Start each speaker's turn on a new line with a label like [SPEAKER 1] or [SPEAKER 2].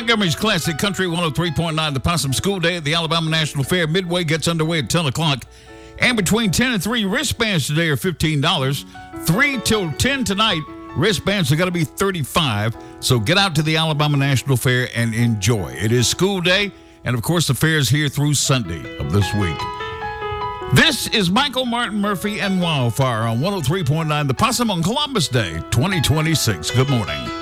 [SPEAKER 1] Montgomery's Classic Country 103.9, the Possum School Day at the Alabama National Fair. Midway gets underway at 10 o'clock. And between 10 and 3, wristbands today are $15. 3 till 10 tonight, wristbands are going to be $35. So get out to the Alabama National Fair and enjoy. It is school day, and of course the fair is here through Sunday of this week. This is Michael Martin Murphey and Wildfire on 103.9, the Possum on Columbus Day 2026. Good morning.